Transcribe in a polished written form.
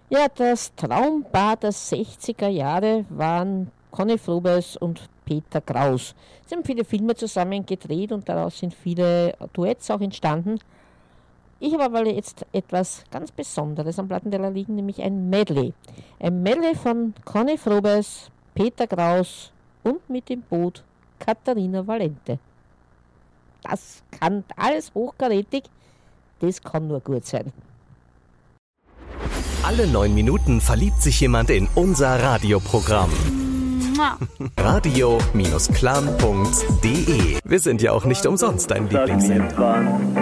Ja, das Traumpaar der 60er Jahre waren Conny Frobes und Peter Kraus. Sie haben viele Filme zusammen gedreht und daraus sind viele Duets auch entstanden. Ich habe aber jetzt etwas ganz Besonderes am Plattenteller liegen, nämlich ein Medley. Ein Medley von Conny Frobes, Peter Kraus und mit dem Boot Katharina Valente. Das kann alles hochkarätig, das kann nur gut sein. Alle 9 Minuten verliebt sich jemand in unser Radioprogramm. Radio-clan.de. Wir sind ja auch nicht umsonst dein Lieblingssender.